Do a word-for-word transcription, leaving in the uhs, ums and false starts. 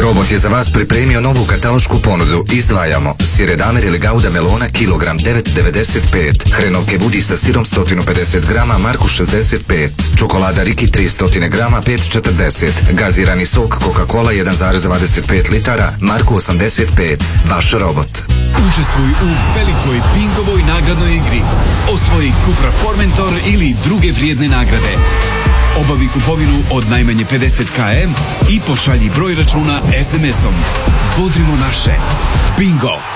Robot je za vas pripremio novu katalošku ponudu. Izdvajamo sir Edamir ili Gouda melona kilogram devet devedeset pet, hrenovke Budi sa sirom sto pedeset grama Marku šezdeset pet, čokolada Riki tristo grama pet četrdeset, gazirani sok Coca-Cola jedan zarez dvadeset pet litara Marku osamdeset pet. Vaš Robot. Učestvuj u velikoj Bingovoj nagradnoj igri. Osvoji Cupra Formentor ili druge vrijedne nagrade. Obavi kupovinu od najmanje pedeset kilometara i pošalji broj računa es em esom. Bodrimo naše. Bingo!